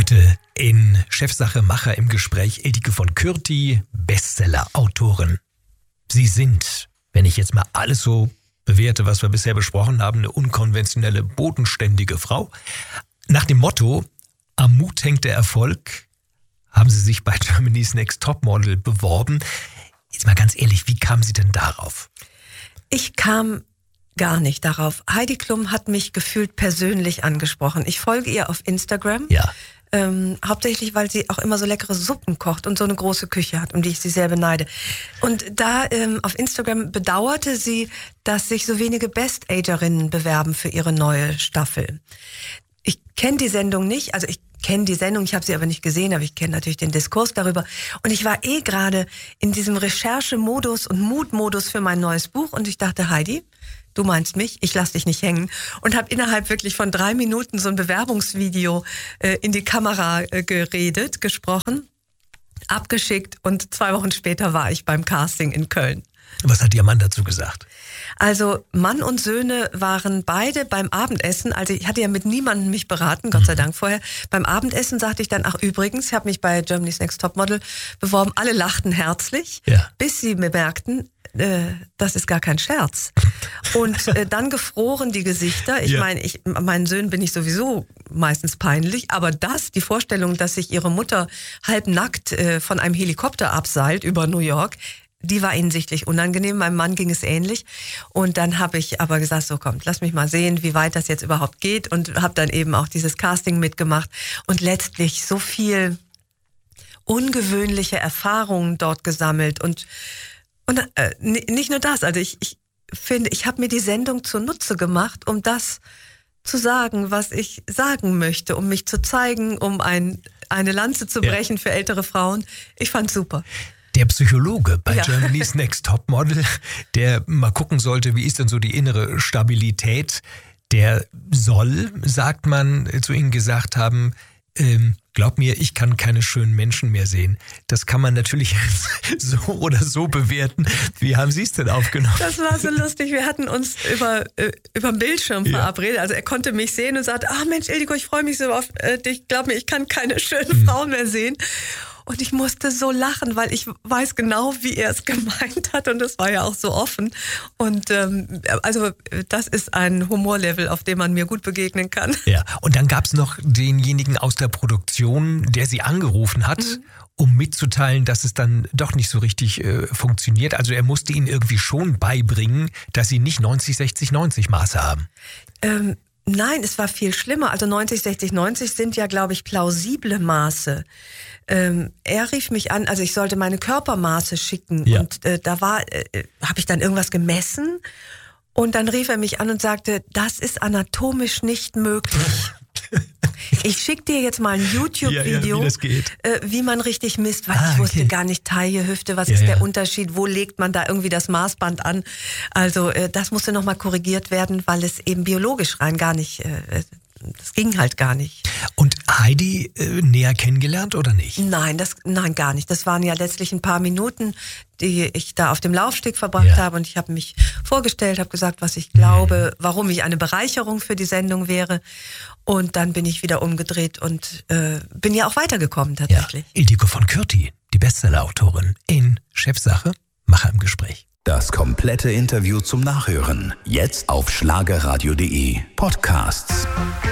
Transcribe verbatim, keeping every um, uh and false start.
Heute in Chefsache Macher im Gespräch Ildiko von Kürti, Bestseller-Autorin. Sie sind, wenn ich jetzt mal alles so bewerte, was wir bisher besprochen haben, eine unkonventionelle, bodenständige Frau. Nach dem Motto, am Mut hängt der Erfolg, haben Sie sich bei Germany's Next Topmodel beworben. Jetzt mal ganz ehrlich, wie kamen Sie denn darauf? Ich kam gar nicht darauf. Heidi Klum hat mich gefühlt persönlich angesprochen. Ich folge ihr auf Instagram. Ja. Ähm, hauptsächlich, weil sie auch immer so leckere Suppen kocht und so eine große Küche hat, um die ich sie sehr beneide. Und da ähm, auf Instagram bedauerte sie, dass sich so wenige Best-Agerinnen bewerben für ihre neue Staffel. Ich kenne die Sendung nicht, also ich kenne die Sendung, ich habe sie aber nicht gesehen, aber ich kenne natürlich den Diskurs darüber. Und ich war eh gerade in diesem Recherchemodus und Mutmodus für mein neues Buch und ich dachte, Heidi, du meinst mich, ich lass dich nicht hängen. Und habe innerhalb wirklich von drei Minuten so ein Bewerbungsvideo äh, in die Kamera äh, geredet, gesprochen, abgeschickt und zwei Wochen später war ich beim Casting in Köln. Was hat Ihr Mann dazu gesagt? Also Mann und Söhne waren beide beim Abendessen, also ich hatte ja mit niemandem mich beraten, Gott sei Dank vorher. Beim Abendessen sagte ich dann, ach übrigens, ich habe mich bei Germany's Next Topmodel beworben. Alle lachten herzlich, ja. bis sie bemerkten, äh, das ist gar kein Scherz. Und äh, dann gefroren die Gesichter. Ich ja. meine, ich, meinen Söhnen bin ich sowieso meistens peinlich, aber das, die Vorstellung, dass sich ihre Mutter halbnackt äh, von einem Helikopter abseilt über New York, die war ihnen sichtlich unangenehm. Meinem Mann ging es ähnlich. Und dann habe ich aber gesagt, so kommt, lass mich mal sehen, wie weit das jetzt überhaupt geht. Und habe dann eben auch dieses Casting mitgemacht. Und letztlich so viel ungewöhnliche Erfahrungen dort gesammelt. Und, und äh, nicht nur das, also ich, ich finde, ich habe mir die Sendung zunutze gemacht, um das zu sagen, was ich sagen möchte, um mich zu zeigen, um ein, eine Lanze zu brechen ja. für ältere Frauen. Ich fand's super. Der Psychologe bei ja. Germany's Next Topmodel, der mal gucken sollte, wie ist denn so die innere Stabilität, der soll, sagt man, zu Ihnen gesagt haben, ähm, glaub mir, ich kann keine schönen Menschen mehr sehen. Das kann man natürlich so oder so bewerten. Wie haben Sie es denn aufgenommen? Das war so lustig. Wir hatten uns über äh, über den Bildschirm ja. verabredet. Also er konnte mich sehen und sagte, ach Mensch, Ildiko, ich freue mich so auf äh, dich. Glaub mir, ich kann keine schöne hm. Frau mehr sehen. Und ich musste so lachen, weil ich weiß genau, wie er es gemeint hat. Und das war ja auch so offen. Und ähm, also das ist ein Humorlevel, auf dem man mir gut begegnen kann. Ja, und dann gab es noch denjenigen aus der Produktion, der Sie angerufen hat, mhm. um mitzuteilen, dass es dann doch nicht so richtig äh, funktioniert. Also er musste Ihnen irgendwie schon beibringen, dass Sie nicht neunzig, sechzig, neunzig Maße haben. Ähm, nein, es war viel schlimmer. Also neunzig, sechzig, neunzig sind ja, glaube ich, plausible Maße. Ähm, er rief mich an, also ich sollte meine Körpermaße schicken ja. und äh, da war, äh, habe ich dann irgendwas gemessen und dann rief er mich an und sagte, das ist anatomisch nicht möglich. Ich schicke dir jetzt mal ein YouTube-Video, ja, ja, wie, das geht. Äh, wie man richtig misst, weil ah, ich wusste okay. gar nicht Taille, Hüfte, was ja, ist der ja. Unterschied, wo legt man da irgendwie das Maßband an. Also äh, das musste nochmal korrigiert werden, weil es eben biologisch rein gar nicht, äh, das ging halt gar nicht. Und Heidi äh, näher kennengelernt oder nicht? Nein, das, nein, gar nicht. Das waren ja letztlich ein paar Minuten, die ich da auf dem Laufsteg verbracht ja. habe und ich habe mich vorgestellt, habe gesagt, was ich glaube, mhm. warum ich eine Bereicherung für die Sendung wäre und dann bin ich wieder umgedreht und äh, bin ja auch weitergekommen tatsächlich. Ja. Ildiko von Kürti, die Bestseller-Autorin in Chefsache, Macher im Gespräch. Das komplette Interview zum Nachhören jetzt auf schlagerradio punkt de Podcasts.